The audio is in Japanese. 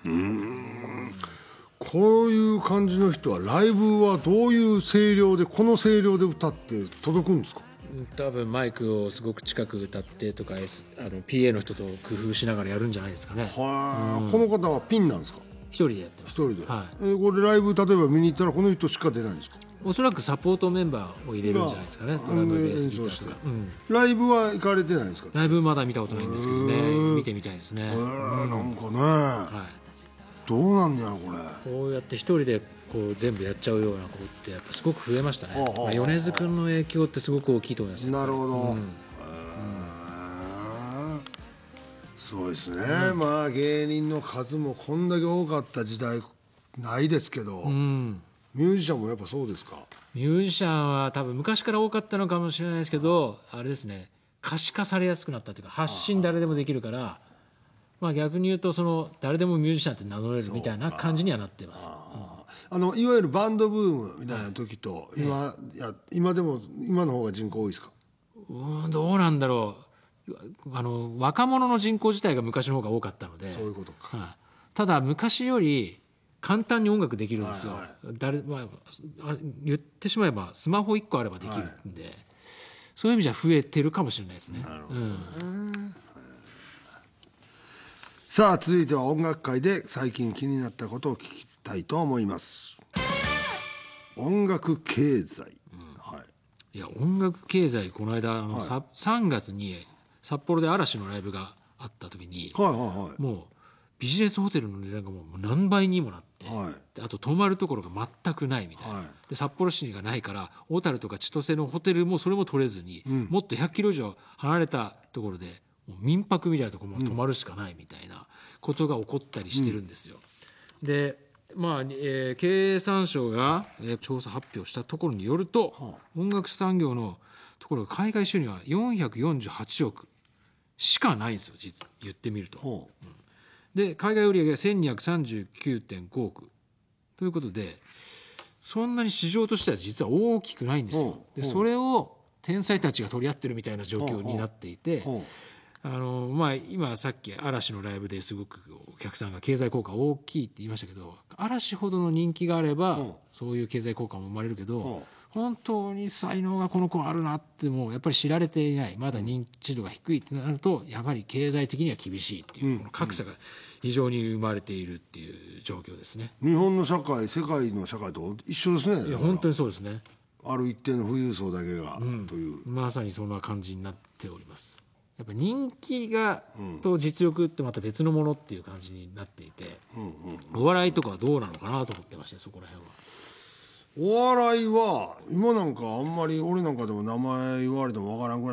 こういう感じの人はライブはどういう声量でこの声量で歌って届くんですか？ 多分マイクをすごく近く歌ってとか、PA の人と工夫しながらやるんじゃないですかね。 この方はピンなんですか？ 一人でやってます。 一人で、 はい、 これライブ例えば見に行ったらこの人しか出ないんですか？ おそらくサポートメンバーを入れるんじゃないですかね。ドラムベースギターとか、 ライブは行かれてないんですか？ ライブまだ見たことないんですけどね、見てみたいですね。 なんかね、どうなんやろこれ。 こうやって一人でこう全部やっちゃうような子ってやっぱすごく増えましたね。米津君の影響ってすごく大きいと思います。 なるほど、すごいですね、まあ芸人の数もこんだけ多かった時代ないですけど、ミュージシャンもやっぱそうですか？ ミュージシャンは多分昔から多かったのかもしれないですけど、あれですね、可視化されやすくなったというか、発信誰でもできるから、まあ、逆に言うとその誰でもミュージシャンって名乗れるみたいな感じにはなっています。 いわゆるバンドブームみたいな時と、今でも今の方が人口多いですか？ どうなんだろう。若者の人口自体が昔の方が多かったので、 そういうことか、 ただ昔より簡単に音楽できるんですよ。言ってしまえばスマホ1個あればできるんで、そういう意味じゃ増えてるかもしれないですね。 さあ続いては音楽界で最近気になったことを聞きたいと思います。音楽経済、 いや音楽経済、この間3月に札幌で嵐のライブがあった時に、もうビジネスホテルの値段がもう何倍にもなって、であと泊まるところが全くないみたいな、で札幌市がないから小樽とか千歳のホテルもそれも取れずに、もっと100キロ以上離れたところでもう民泊みたいなところも泊まるしかないみたいなことが起こったりしてるんですよ。でまあ経産省が調査発表したところによると、音楽産業のところ海外収入は448億しかないんですよ、実言ってみると。で海外売上が1239.5 億ということで、そんなに市場としては実は大きくないんですよ。でそれを天才たちが取り合ってるみたいな状況になっていて、今さっき嵐のライブですごくお客さんが経済効果大きいって言いましたけど、嵐ほどの人気があればそういう経済効果も生まれるけど、本当に才能がこの子あるなってもやっぱり知られていない、まだ認知度が低いってなるとやはり経済的には厳しいっていう、この格差が非常に生まれているっていう状況ですね。 日本の社会、世界の社会と一緒ですね。 いや本当にそうですね。 ある一定の富裕層だけが、というまさにそんな感じになっております。やっぱ人気がと実力ってまた別のものっていう感じになっていて、お笑いとかはどうなのかなと思ってました、そこら辺は。 お笑いは今なんかあんまり俺なんかでも名前言われてもわからんぐらい